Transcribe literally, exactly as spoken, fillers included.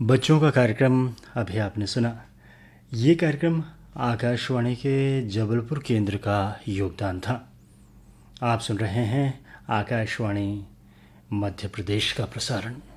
बच्चों का कार्यक्रम अभी आपने सुना। ये कार्यक्रम आकाशवाणी के जबलपुर केंद्र का योगदान था। आप सुन रहे हैं आकाशवाणी मध्य प्रदेश का प्रसारण।